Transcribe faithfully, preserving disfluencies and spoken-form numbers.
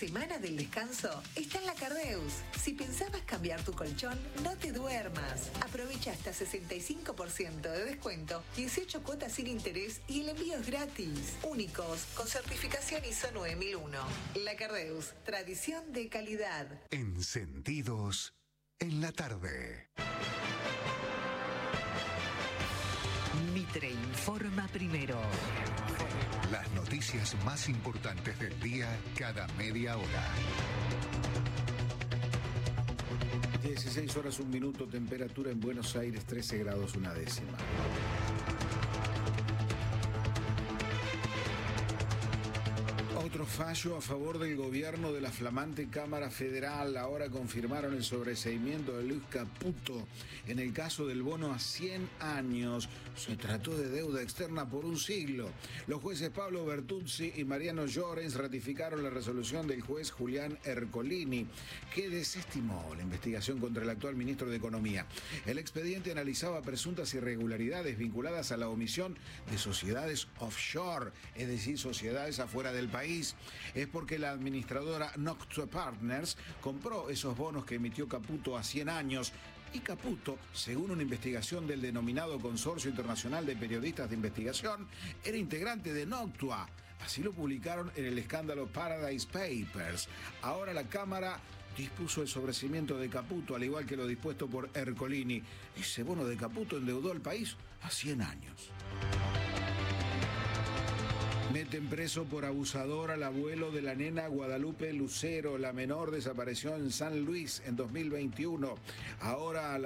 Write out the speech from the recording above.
semana del descanso está en la Cardeus. Si pensabas cambiar tu colchón, no te duermas. Aprovecha hasta sesenta y cinco por ciento de descuento, dieciocho cuotas sin interés y el envío es gratis. Únicos, con certificación I S O nueve mil uno. La Cardeus, tradición de calidad. Encendidos en la tarde. Mitre informa primero. Las noticias más importantes del día cada media hora. dieciséis horas, un minuto, temperatura en Buenos Aires, trece grados, una décima. Otro fallo a favor del gobierno de la flamante Cámara Federal. Ahora confirmaron el sobreseimiento de Luis Caputo en el caso del bono a cien años. Se trató de deuda externa por un siglo. Los jueces Pablo Bertuzzi y Mariano Llorens ratificaron la resolución del juez Julián Ercolini, que desestimó la investigación contra el actual ministro de Economía. El expediente analizaba presuntas irregularidades vinculadas a la omisión de sociedades offshore, es decir, sociedades afuera del país. Es porque la administradora Noctua Partners compró esos bonos que emitió Caputo a cien años. Y Caputo, según una investigación del denominado Consorcio Internacional de Periodistas de Investigación, era integrante de Noctua. Así lo publicaron en el escándalo Paradise Papers. Ahora la Cámara dispuso el sobreseimiento de Caputo, al igual que lo dispuesto por Ercolini. Ese bono de Caputo endeudó al país a cien años. Meten preso por abusador al abuelo de la nena Guadalupe Lucero. La menor desapareció en San Luis en dos mil veintiuno. Ahora